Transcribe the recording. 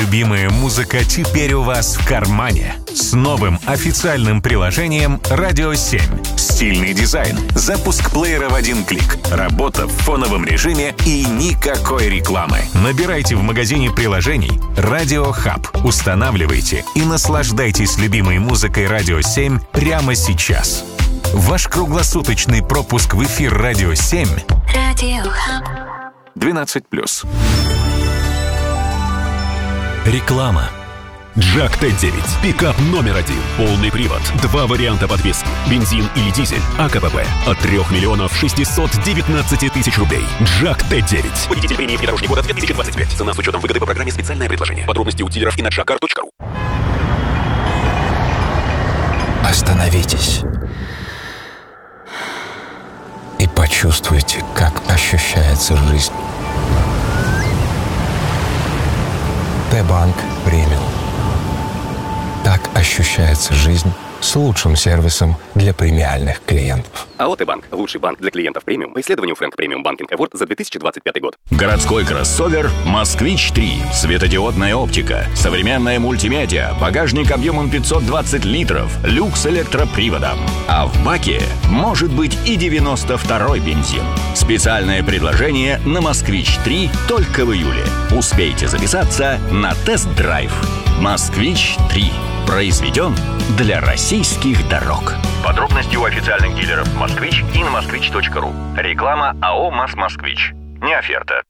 любимая музыка теперь у вас в кармане. С новым официальным приложением «Радио 7». Стильный дизайн, запуск плеера в один клик, работа в фоновом режиме и никакой рекламы. Набирайте в магазине приложений «Радио Хаб», устанавливайте и наслаждайтесь любимой музыкой «Радио 7» прямо сейчас. Ваш круглосуточный пропуск в эфир «Радио 7» 12+. Реклама. Джак Т9. Пикап номер 1. Полный привод. 2 варианта подвески. Бензин или дизель. АКПП. От 3 миллионов 619 тысяч рублей. Джак Т9. Водитель премии «Внедорожник года» 2025. Цена с учетом выгоды по программе «Специальное предложение». Подробности у дилеров и на джакар.ру. Остановитесь и почувствуйте, как ощущается жизнь. Т-банк премиум. Так ощущается жизнь с лучшим сервисом для премиальных клиентов. АО «Т-банк» – лучший банк для клиентов премиум по исследованию Frank Premium Banking Award за 2025 год. Городской кроссовер «Москвич-3». Светодиодная оптика, современная мультимедиа, багажник объемом 520 литров, люкс электроприводом. А в баке может быть и 92-й бензин. Специальное предложение на «Москвич-3» только в июле. Успейте записаться на тест-драйв. «Москвич-3». Произведен для российских дорог. Подробности у официальных дилеров «Москвич» и на moskvich.ru. Реклама АО «МАЗ-Москвич». Не оферта.